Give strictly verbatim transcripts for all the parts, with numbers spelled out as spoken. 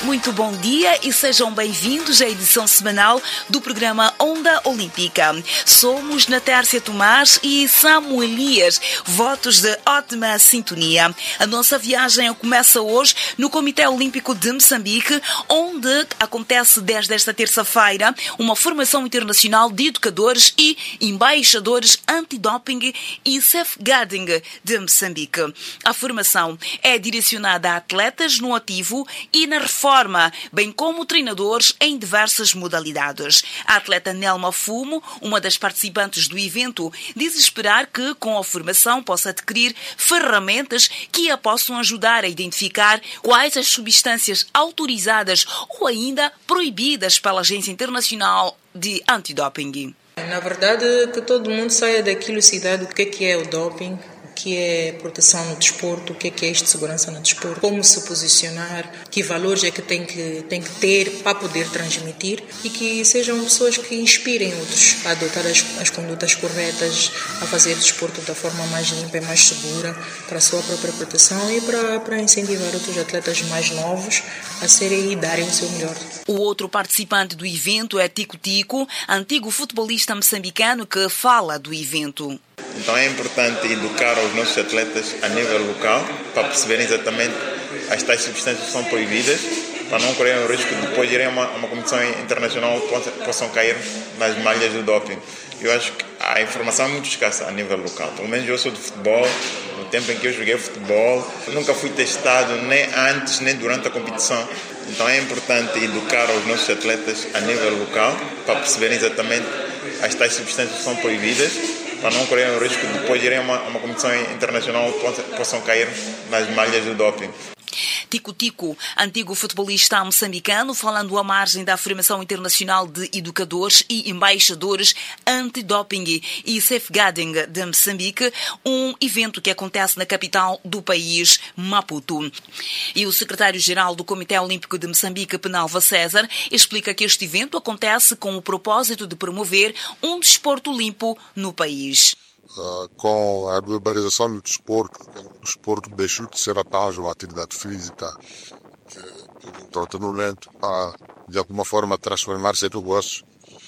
Muito bom dia e sejam bem-vindos à edição semanal do programa Onda Olímpica. Somos Natércia Tomás e Samuel Elias, votos de ótima sintonia. A nossa viagem começa hoje no Comitê Olímpico de Moçambique, onde acontece desde esta terça-feira uma formação internacional de educadores e embaixadores antidoping e safeguarding de Moçambique. A formação é direcionada a atletas no ativo e na reforma, bem como treinadores em diversas modalidades. A atleta Nelma Fumo, uma das participantes do evento, diz esperar que com a formação possa adquirir ferramentas que a possam ajudar a identificar quais as substâncias autorizadas ou ainda proibidas pela Agência Internacional de Antidoping. Na verdade, que todo mundo saia daquilo cidade, o que é que é o doping, o que é proteção no desporto, o que é que é isto de segurança no desporto, como se posicionar, que valores é que tem que, tem que ter para poder transmitir e que sejam pessoas que inspirem outros a adotar as, as condutas corretas, a fazer desporto da forma mais limpa e mais segura para a sua própria proteção e para, para incentivar outros atletas mais novos a serem e darem o seu melhor. O outro participante do evento é Tico Tico, antigo futebolista moçambicano que fala do evento. Então é importante educar os nossos atletas a nível local para perceberem exatamente as tais substâncias que são proibidas, para não correrem o risco de depois irem a uma, uma competição internacional e possam cair nas malhas do doping. Eu acho que a informação é muito escassa a nível local. Pelo menos eu sou de futebol, no tempo em que eu joguei futebol, nunca fui testado nem antes nem durante a competição. Então é importante educar os nossos atletas a nível local para perceberem exatamente as tais substâncias que são proibidas, para não correrem o risco de depois irem a uma, uma competição internacional e possam cair nas malhas do doping. Tico Tico, antigo futebolista moçambicano, falando à margem da afirmação internacional de educadores e embaixadores antidoping e safeguarding de Moçambique, um evento que acontece na capital do país, Maputo. E o secretário-geral do Comitê Olímpico de Moçambique, Penalva César, explica que este evento acontece com o propósito de promover um desporto limpo no país. Uh, com a globalização do desporto, o desporto deixou de ser apenas uma atividade física, que totalmente a, de alguma forma, transformar-se em negócios.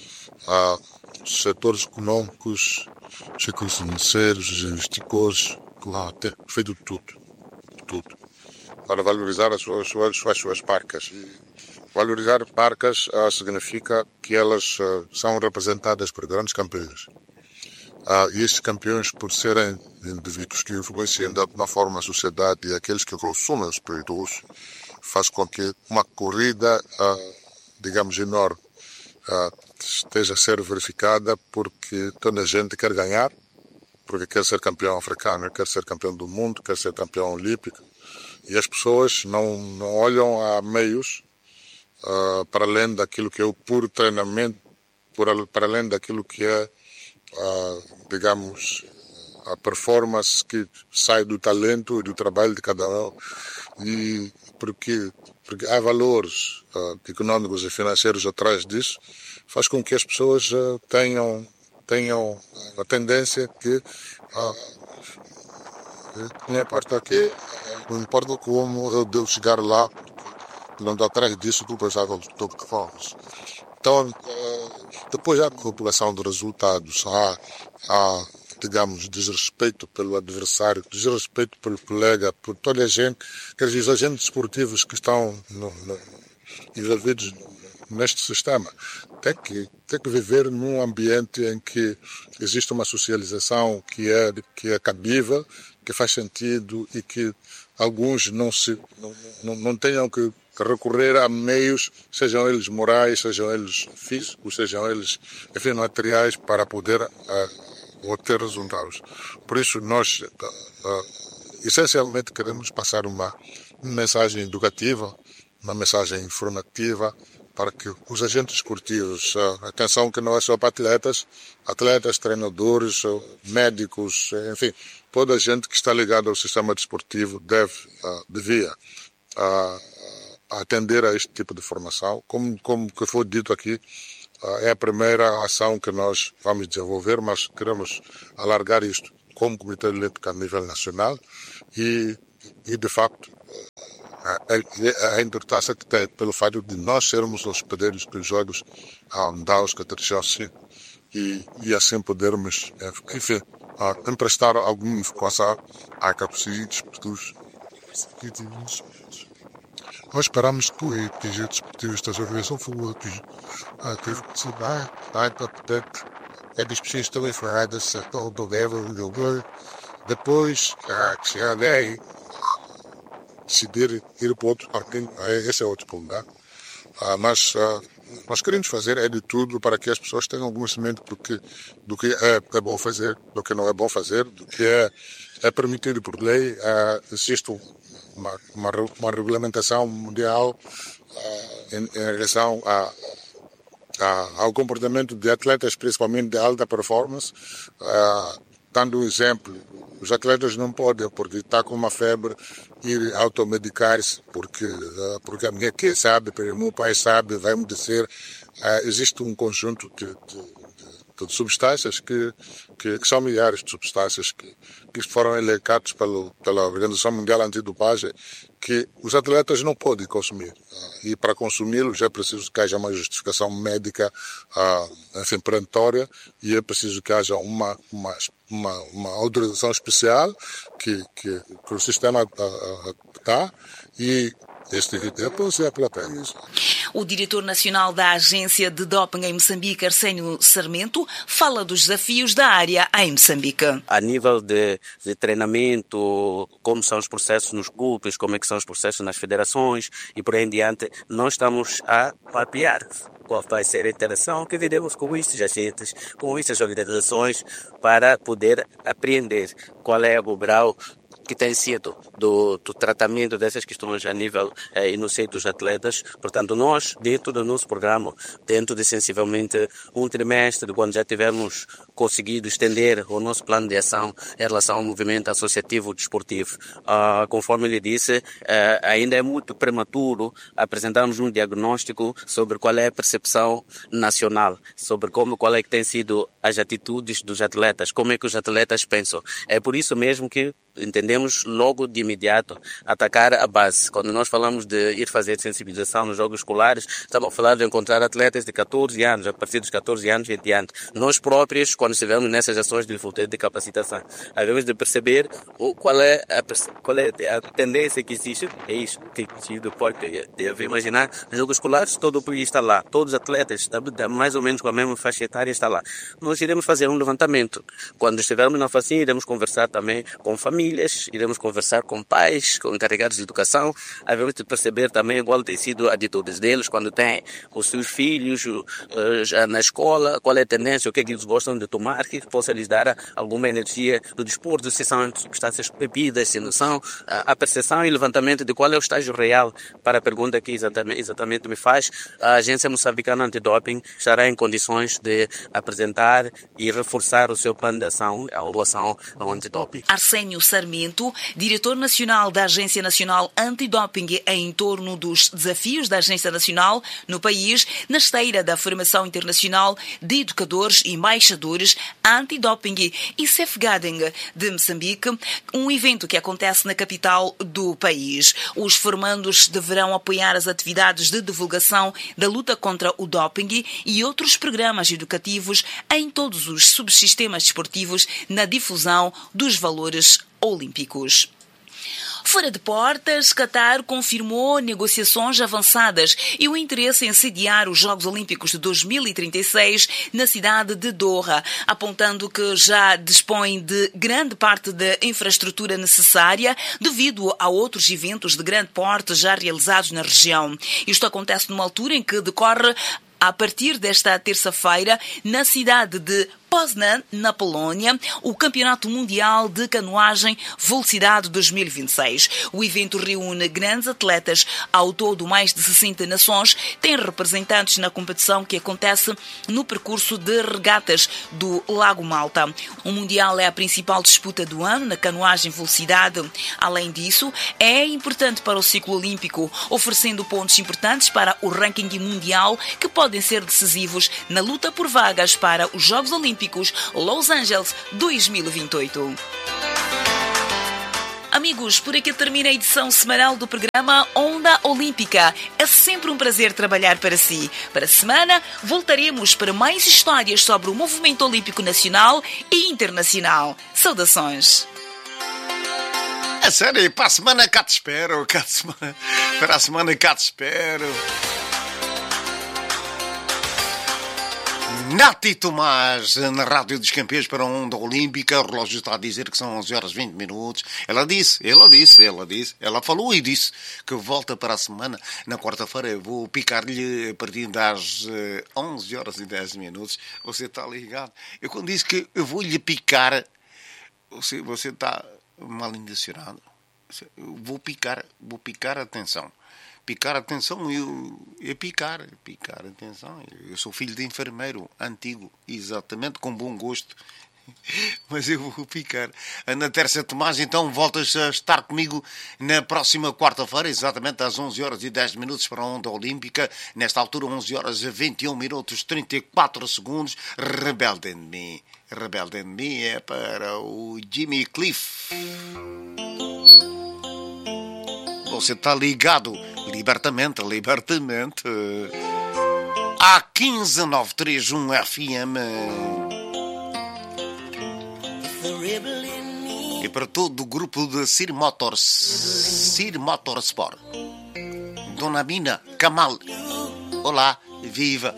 Uh, os setores econômicos, os financeiros, os investidores, claro, tem feito tudo, tudo, para valorizar as suas, as suas, as suas marcas. Valorizar marcas uh, significa que elas uh, são representadas por grandes campeões. Ah, e estes campeões, por serem indivíduos que influenciam de alguma forma a sociedade e aqueles que consumem os produtos, faz com que uma corrida, ah, digamos, enorme, ah, esteja a ser verificada porque toda a gente quer ganhar, porque quer ser campeão africano, quer ser campeão do mundo, quer ser campeão olímpico. E as pessoas não, não olham a meios ah, para além daquilo que é o puro treinamento, por, para além daquilo que é Uh, digamos, a performance que sai do talento e do trabalho de cada um, e porque, porque há valores uh, econômicos e financeiros atrás disso, faz com que as pessoas uh, tenham, tenham a tendência que uh, não importa aqui, não importa como eu devo chegar lá, não dá atrás disso que eu pensava do topo de formas. Então, depois há a calculação de resultados, há, há, digamos, desrespeito pelo adversário, desrespeito pelo colega, por toda a gente, quer dizer, os agentes esportivos que estão no, no, envolvidos neste sistema. Tem que, tem que viver num ambiente em que existe uma socialização que é, que é cabível, que faz sentido e que alguns não, se, não, não, não tenham que recorrer a meios, sejam eles morais, sejam eles físicos, sejam eles, enfim, materiais, para poder uh, obter resultados. Por isso, nós, uh, uh, essencialmente, queremos passar uma mensagem educativa, uma mensagem informativa, para que os agentes esportivos, uh, atenção que não é só para atletas, atletas, treinadores, uh, médicos, enfim, toda a gente que está ligada ao sistema desportivo deve, uh, devia, uh, atender a este tipo de formação. Como, como que foi dito aqui, é a primeira ação que nós vamos desenvolver, mas queremos alargar isto como Comitê Olímpico a nível nacional e, e de facto, a importância que tem pelo fato de nós sermos hospedeiros dos Jogos Mundiais que acontecem e, e assim podermos, enfim, emprestar alguma informação à capacidade desportivos. Nós esperamos que os projetos desportivos da organização foram teve que se dar, portanto, é das pessoas estão informadas do level do governo. Depois, que se a lei decidir ir para outro, esse é outro ponto, né? Ah, mas ah, nós queremos fazer é de tudo para que as pessoas tenham algum conhecimento do que, do que é, é bom fazer, do que não é bom fazer, do que é, é permitido por lei. Ah, existe uma, uma, uma regulamentação mundial ah, em, em relação a, a, ao comportamento de atletas, principalmente de alta performance. Ah, dando um exemplo, os atletas não podem, porque está com uma febre, ir automedicar-se, porque, porque a minha tia sabe, o meu pai sabe, vai me dizer. Uh, existe um conjunto de, de, de substâncias que, que, que são milhares de substâncias que, que foram elencadas pelo, pela Organização Mundial Antidopagem, que os atletas não podem consumir. Uh, e para consumi-los é preciso que haja uma justificação médica uh, enfim, perentória, e é preciso que haja uma, uma, uma, uma autorização especial que, que, que o sistema está, e este tempo é para apenas. O diretor nacional da Agência de Doping em Moçambique, Arsénio Sarmento, fala dos desafios da área em Moçambique. A nível de, de treinamento, como são os processos nos clubes, como é que são os processos nas federações e por aí em diante, nós estamos a mapear qual vai ser a interação que teremos com estes agentes, com estas organizações, para poder apreender qual é o grau que tem sido do, do tratamento dessas questões a nível eh, no seio dos atletas. Portanto, nós, dentro do nosso programa, dentro de sensivelmente um trimestre, quando já tivermos conseguido estender o nosso plano de ação em relação ao movimento associativo desportivo, ah, conforme ele disse, eh, ainda é muito prematuro apresentarmos um diagnóstico sobre qual é a percepção nacional, sobre como, qual é que tem sido as atitudes dos atletas, como é que os atletas pensam. É por isso mesmo que entendemos logo de imediato atacar a base. Quando nós falamos de ir fazer sensibilização nos jogos escolares, estamos a falar de encontrar atletas de catorze anos, a partir dos catorze anos, vinte anos. Nós próprios, quando estivermos nessas ações de de capacitação, havemos de perceber qual é a, qual é a tendência que existe. É isso que depois deve imaginar. Nos jogos escolares, todo o país está lá. Todos os atletas, mais ou menos com a mesma faixa etária, está lá. Nós iremos fazer um levantamento. Quando estivermos na facinha, iremos conversar também com famílias, iremos conversar com pais, com encarregados de educação, havemos de perceber também qual tem sido a atitudes deles quando têm os seus filhos uh, já na escola, qual é a tendência, o que é que eles gostam de tomar, que possa lhes dar alguma energia do desporto, se são substâncias bebidas, se não são, a percepção e levantamento de qual é o estágio real. Para a pergunta que exatamente, exatamente me faz, a Agência Moçambicana Antidoping estará em condições de apresentar e reforçar o seu plano de ação, a relação ao antidoping. Arsénio Sarmento, diretor nacional da Agência Nacional Antidoping, em torno dos desafios da Agência Nacional no país, na esteira da formação internacional de educadores e embaixadores antidoping e safeguarding de Moçambique, um evento que acontece na capital do país. Os formandos deverão apoiar as atividades de divulgação da luta contra o doping e outros programas educativos em todos os subsistemas desportivos na difusão dos valores olímpicos. Fora de portas, Qatar confirmou negociações avançadas e o interesse em sediar os Jogos Olímpicos de dois mil e trinta e seis na cidade de Doha, apontando que já dispõe de grande parte da infraestrutura necessária devido a outros eventos de grande porte já realizados na região. Isto acontece numa altura em que decorre, a partir desta terça-feira, na cidade de Poznan, na Polónia, o Campeonato Mundial de Canoagem Velocidade dois mil e vinte e seis. O evento reúne grandes atletas, ao todo mais de sessenta nações, tem representantes na competição que acontece no percurso de regatas do Lago Malta. O Mundial é a principal disputa do ano na canoagem velocidade. Além disso, é importante para o ciclo olímpico, oferecendo pontos importantes para o ranking mundial que podem ser decisivos na luta por vagas para os Jogos Olímpicos Los Angeles dois mil e vinte e oito. A Amigos, por aqui termina a edição semanal do programa Onda Olímpica. É sempre um prazer trabalhar para si. Para a semana, voltaremos para mais histórias sobre o movimento olímpico nacional e internacional. Saudações! É sério, para a semana cá te espero. Cá te semana, para a semana cá te espero. Nati Tomás, na Rádio dos Campeões para a Onda Olímpica. O relógio está a dizer que são onze horas e vinte minutos. Ela disse, ela disse, ela disse, ela falou e disse que volta para a semana. Na quarta-feira eu vou picar-lhe a partir das onze horas e dez minutos. Você está ligado? Eu quando disse que eu vou lhe picar, você, você está mal intencionado. Eu vou picar, vou picar, atenção. Picar, atenção, eu, é picar, picar, atenção. Eu sou filho de enfermeiro, antigo, exatamente, com bom gosto. Mas eu vou picar. Ana Tércia Tomás, então, voltas a estar comigo na próxima quarta-feira, exatamente às onze horas e dez minutos para a Onda Olímpica. Nesta altura, onze horas e vinte e um minutos, trinta e quatro segundos. Rebelde em mim. Rebelde em mim é para o Jimmy Cliff. Você está ligado libertamente, libertamente a quinze nove três um F M. E para todo o grupo de Sir Motors, Sir Motorsport. Dona Mina Kamal. Olá, viva.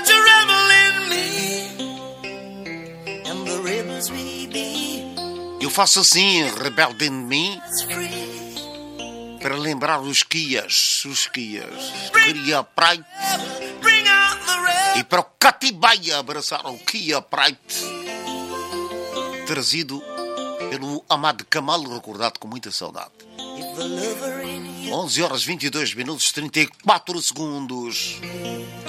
Eu faço assim, rebelde em mim, para lembrar os Kias, os Kias, Kia Pride, e para o Catibaia abraçar o Kia Pride, trazido pelo amado Kamal, recordado com muita saudade. onze horas vinte e dois minutos, trinta e quatro segundos.